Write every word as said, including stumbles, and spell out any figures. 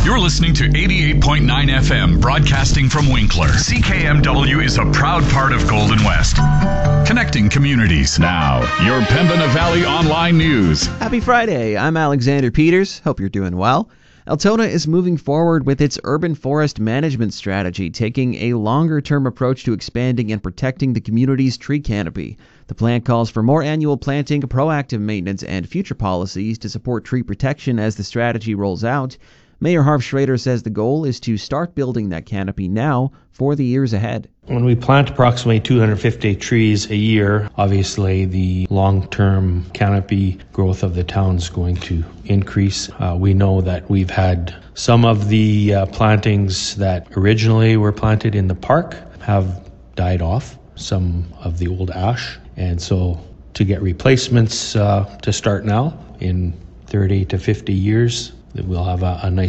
You're listening to eighty-eight point nine F M, broadcasting from Winkler. C K M W is a proud part of Golden West, connecting communities. Now, your Pembina Valley Online News. Happy Friday. I'm Alexander Peters. Hope you're doing well. Altona is moving forward with its urban forest management strategy, taking a longer-term approach to expanding and protecting the community's tree canopy. The plan calls for more annual planting, proactive maintenance, and future policies to support tree protection as the strategy rolls out. Mayor Harv Schrader says the goal is to start building that canopy now for the years ahead. When we plant approximately two hundred fifty trees a year, obviously the long-term canopy growth of the town is going to increase. Uh, we know that we've had some of the uh, plantings that originally were planted in the park have died off, some of the old ash. And so to get replacements uh, to start now in thirty to fifty years, we'll have a, a nice